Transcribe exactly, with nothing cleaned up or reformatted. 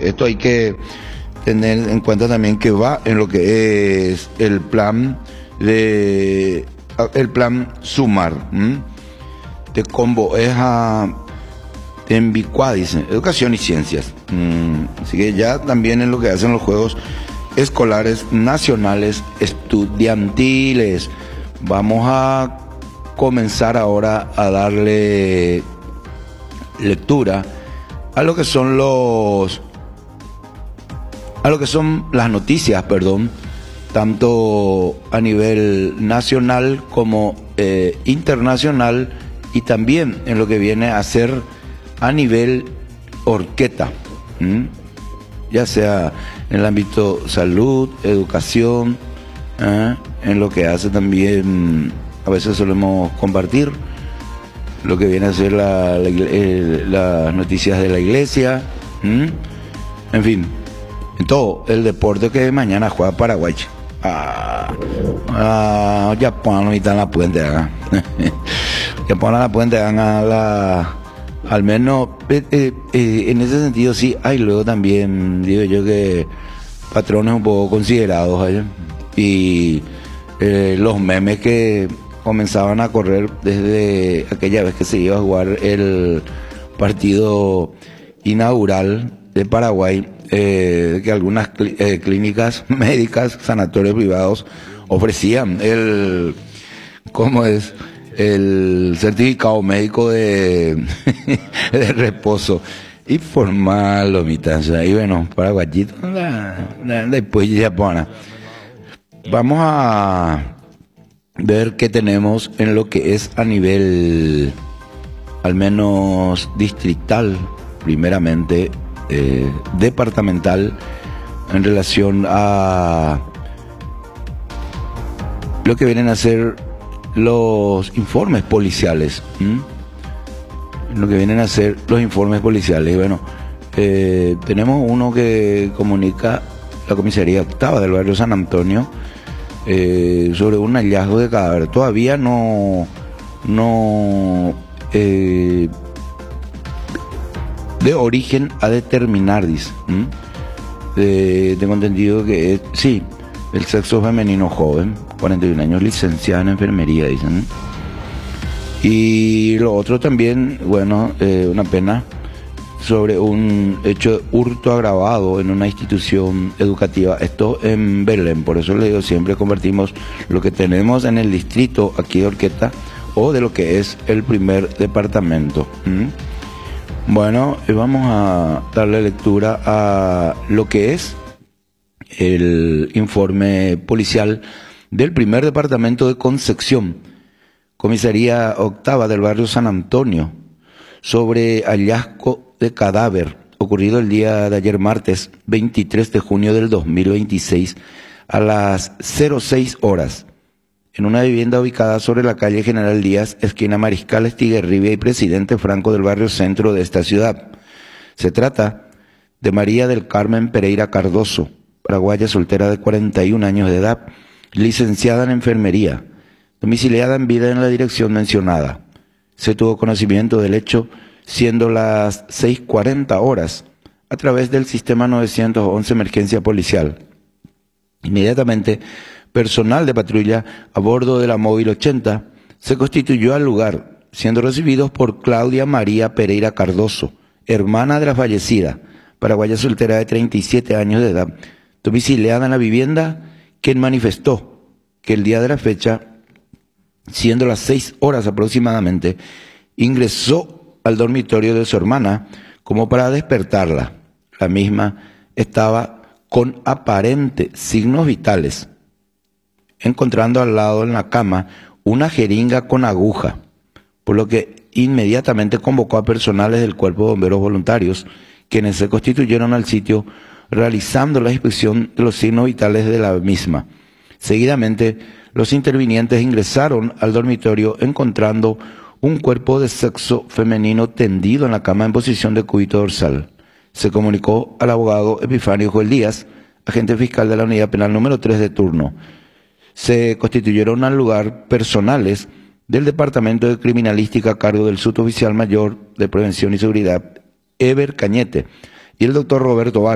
Esto hay que tener en cuenta también que va en lo que es el plan de el plan Sumar. ¿m? Te combo es a Tembicua, dice, educación y ciencias. Mm, así que ya también en lo que hacen los juegos escolares nacionales estudiantiles. Vamos a comenzar ahora a darle lectura a lo que son los a lo que son las noticias, perdón, tanto a nivel nacional como eh, internacional, y también en lo que viene a ser a nivel Orqueta, ¿m? ya sea en el ámbito salud, educación, ¿eh? en lo que hace también, a veces solemos compartir lo que viene a ser la, la, eh, las noticias de la iglesia, ¿m? en fin, en todo el deporte que mañana juega Paraguay. Ah, ah, ya pongan la mitad en la puente, acá. Ya pongan la puente, hagan a la, al menos eh, eh, eh, en ese sentido sí. Hay luego también, digo yo, que patrones un poco considerados, ¿eh? y eh, los memes que comenzaban a correr desde aquella vez que se iba a jugar el partido inaugural de Paraguay, eh, que algunas clí eh, clínicas médicas, sanatorios privados ofrecían el, ¿cómo es? el certificado médico de, de reposo y formal, lo mitad, y bueno, paraguayito, después ya pone. Vamos a ver qué tenemos en lo que es a nivel, al menos distrital, primeramente, eh, departamental, en relación a lo que vienen a ser los informes policiales, ¿m? lo que vienen a ser los informes policiales. Bueno, eh, tenemos uno que comunica la comisaría octava del barrio San Antonio eh, sobre un hallazgo de cadáver. Todavía no, no eh, de origen a determinar, dice. Eh, tengo entendido que es, sí, el sexo femenino joven, cuarenta y un años, licenciada en enfermería, dicen. Y lo otro también, bueno, eh, una pena sobre un hecho de hurto agravado en una institución educativa. Esto en Belén, por eso le digo, siempre compartimos lo que tenemos en el distrito aquí de Orqueta o de lo que es el primer departamento. ¿Mm? Bueno, vamos a darle lectura a lo que es el informe policial del primer departamento de Concepción, comisaría octava del barrio San Antonio, sobre hallazgo de cadáver ocurrido el día de ayer martes veintitrés de junio del dos mil veintiséis a las cero seis horas en una vivienda ubicada sobre la calle General Díaz, esquina Mariscal Estigarribia y Presidente Franco del barrio centro de esta ciudad. Se trata de María del Carmen Pereira Cardoso, paraguaya soltera de cuarenta y un años de edad, licenciada en enfermería, domiciliada en vida en la dirección mencionada. Se tuvo conocimiento del hecho siendo las seis cuarenta horas a través del sistema novecientos once emergencia policial. Inmediatamente, personal de patrulla a bordo de la móvil ochenta se constituyó al lugar, siendo recibidos por Claudia María Pereira Cardoso, hermana de la fallecida, paraguaya soltera de treinta y siete años de edad, domiciliada en la vivienda, quien manifestó que el día de la fecha, siendo las seis horas aproximadamente, ingresó al dormitorio de su hermana como para despertarla. La misma estaba con aparentes signos vitales, encontrando al lado en la cama una jeringa con aguja, por lo que inmediatamente convocó a personales del Cuerpo de Bomberos Voluntarios, quienes se constituyeron al sitio realizando la inspección de los signos vitales de la misma. Seguidamente, los intervinientes ingresaron al dormitorio encontrando un cuerpo de sexo femenino tendido en la cama en posición de cúbito dorsal. Se comunicó al abogado Epifanio Joel Díaz, agente fiscal de la unidad penal número tres de turno. Se constituyeron al lugar personales del Departamento de Criminalística a cargo del suboficial mayor de Prevención y Seguridad, Eber Cañete, y el doctor Roberto Vargas.